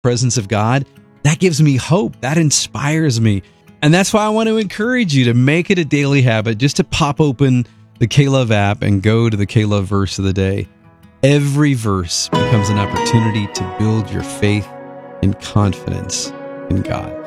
presence of God, that gives me hope. That inspires me. And that's why I want to encourage you to make it a daily habit just to pop open the K-Love app and go to the K-Love verse of the day. Every verse becomes an opportunity to build your faith and confidence in God.